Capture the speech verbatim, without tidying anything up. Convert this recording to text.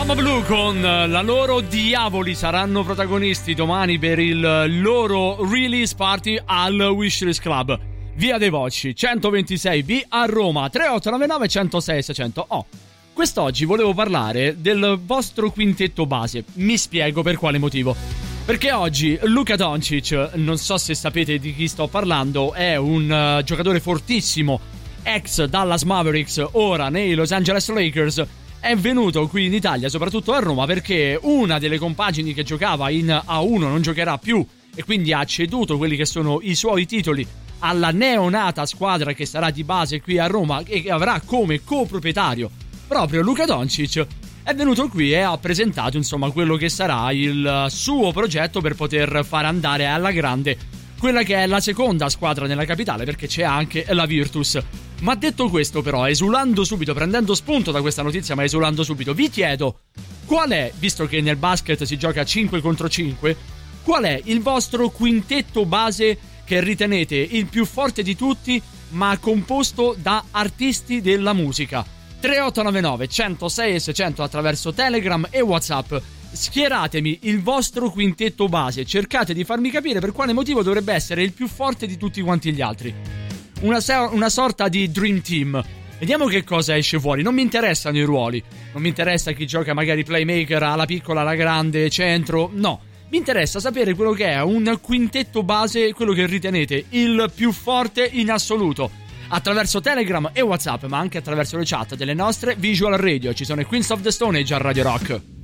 Mama Blue con la loro Diavoli saranno protagonisti domani per il loro release party al Wishlist Club, Via dei Volsci centoventisei B a Roma. Tre otto nove nove uno zero sei sei zero zero. Oh, quest'oggi volevo parlare del vostro quintetto base. Mi spiego per quale motivo. Perché oggi Luka Doncic, non so se sapete di chi sto parlando, è un uh, giocatore fortissimo, ex Dallas Mavericks, ora nei Los Angeles Lakers. È venuto qui in Italia, soprattutto a Roma, perché una delle compagini che giocava in A uno non giocherà più e quindi ha ceduto quelli che sono i suoi titoli alla neonata squadra che sarà di base qui a Roma e che avrà come coproprietario proprio Luka Doncic. È venuto qui e ha presentato insomma quello che sarà il suo progetto per poter far andare alla grande quella che è la seconda squadra nella capitale, perché c'è anche la Virtus. Ma detto questo, però, esulando subito, prendendo spunto da questa notizia, ma esulando subito, vi chiedo qual è, visto che nel basket si gioca cinque contro cinque, qual è il vostro quintetto base che ritenete il più forte di tutti, ma composto da artisti della musica? tre otto nove nove uno zero sei sei zero zero attraverso Telegram e WhatsApp. Schieratemi il vostro quintetto base, cercate di farmi capire per quale motivo dovrebbe essere il più forte di tutti quanti gli altri. Una, una sorta di dream team. Vediamo che cosa esce fuori. Non mi interessano i ruoli, non mi interessa chi gioca magari playmaker, alla piccola, alla grande, centro. No, mi interessa sapere quello che è un quintetto base, quello che ritenete il più forte in assoluto, attraverso Telegram e WhatsApp, ma anche attraverso le chat delle nostre Visual Radio. Ci sono i Queens of the Stone Age a Radio Rock.